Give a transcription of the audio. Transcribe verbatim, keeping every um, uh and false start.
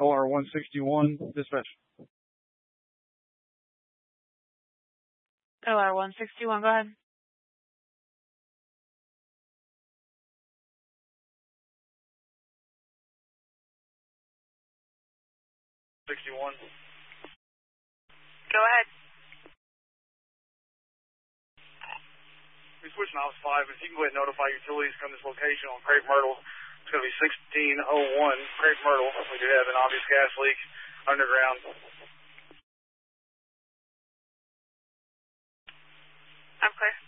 L R one sixty-one, dispatch. L R one sixty-one, go ahead. sixty-one. Go ahead. We're switching ops five. If you can go ahead and notify utilities from this location on Crepe Myrtle. It's going to be sixteen oh one Crepe Myrtle. We do have an obvious gas leak underground. I'm clear.